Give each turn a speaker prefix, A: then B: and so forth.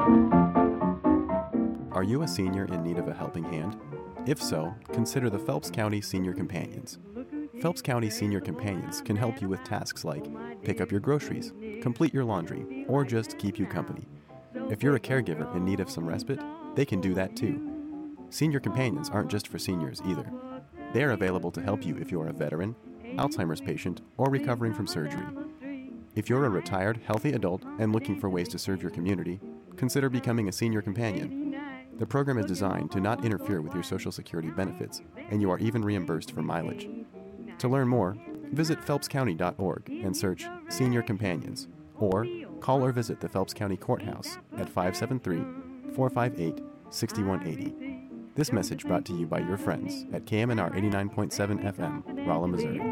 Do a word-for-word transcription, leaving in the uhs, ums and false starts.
A: Are you a senior in need of a helping hand? If so, consider the Phelps County Senior Companions. Phelps County Senior Companions can help you with tasks like pick up your groceries, complete your laundry, or just keep you company. If you're a caregiver in need of some respite, they can do that too. Senior Companions aren't just for seniors either. They are available to help you if you're a veteran, Alzheimer's patient, or recovering from surgery. If you're a retired, healthy adult and looking for ways to serve your community, consider becoming a Senior Companion. The program is designed to not interfere with your Social Security benefits, and you are even reimbursed for mileage. To learn more, visit phelps county dot org and search Senior Companions, or call or visit the Phelps County Courthouse at five seven three, four five eight, six one eight zero. This message brought to you by your friends at K M N R eighty-nine point seven F M, Rolla, Missouri.